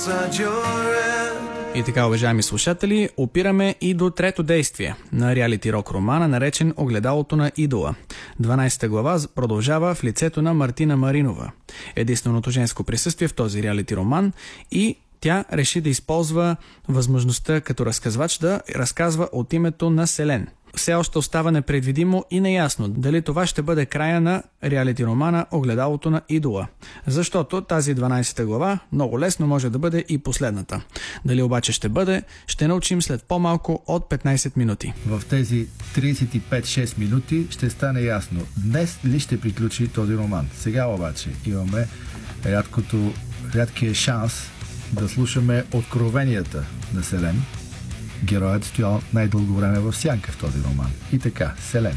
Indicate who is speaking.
Speaker 1: И така, уважаеми слушатели, опираме и до трето действие на реалити рок романа, наречен Огледалото на идола. 12 глава продължава в лицето на Мартина Маринова. Единственото женско присъствие в този реалити роман, и тя реши да използва възможността като разказвач да разказва от името на Селен. Все още остава непредвидимо и неясно дали това ще бъде края на реалити романа Огледалото на идола. Защото тази 12 глава много лесно може да бъде и последната. Дали обаче ще бъде, ще научим след по-малко от 15 минути.
Speaker 2: В тези 35-6 минути ще стане ясно днес ли ще приключи този роман. Сега обаче имаме рядкия шанс да слушаме откровенията на Селен. Героят стоял най-дълго време в сянка в този роман. И така, Селен.